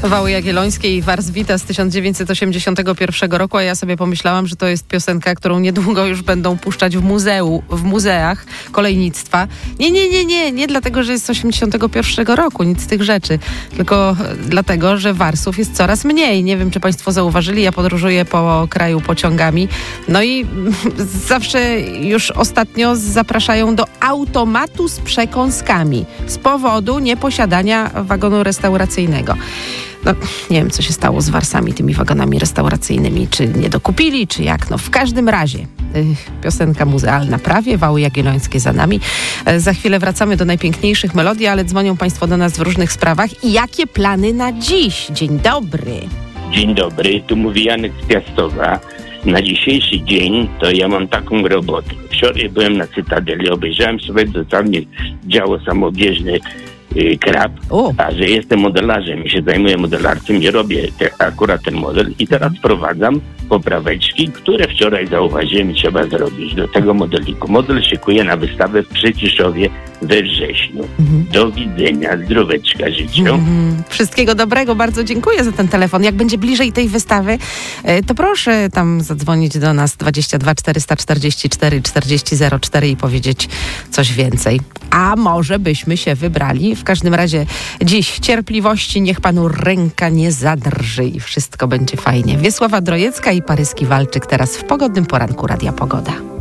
Wały Jagiellońskie i Wars Vita z 1981 roku, a ja sobie pomyślałam, że to jest piosenka, którą niedługo już będą puszczać w muzeach kolejnictwa. Nie dlatego, że jest z 81 roku, nic z tych rzeczy, tylko dlatego, że Warsów jest coraz mniej. Nie wiem, czy państwo zauważyli, ja podróżuję po kraju pociągami, no i zawsze już ostatnio zapraszają do automatu z przekąskami z powodu nieposiadania wagonu restauracyjnego. No, nie wiem, co się stało z Warsami, tymi wagonami restauracyjnymi, czy nie dokupili, czy jak. No, w każdym razie piosenka muzealna prawie, Wały Jagiellońskie za nami. Za chwilę wracamy do najpiękniejszych melodii, ale dzwonią państwo do nas w różnych sprawach. I jakie plany na dziś? Dzień dobry. Dzień dobry, tu mówi Janek z Piastowa. Na dzisiejszy dzień to ja mam taką robotę. Wczoraj byłem na Cytadeli, obejrzałem sobie totalnie działo samobieżne krab, a że jestem modelarzem i się zajmuję modelarstwem i robię akurat ten model i teraz wprowadzam popraweczki, które wczoraj zauważyłem i trzeba zrobić do tego modeliku. Model szykuje na wystawę w Przyciszowie we wrześniu. Do widzenia, zdróweczka życzę. Wszystkiego dobrego, bardzo dziękuję za ten telefon. Jak będzie bliżej tej wystawy, to proszę tam zadzwonić do nas 22 444 4004 i powiedzieć coś więcej. A może byśmy się wybrali. W każdym razie dziś cierpliwości, niech panu ręka nie zadrży i wszystko będzie fajnie. Wiesława Drojecka i Paryski Walczyk teraz w pogodnym poranku Radia Pogoda.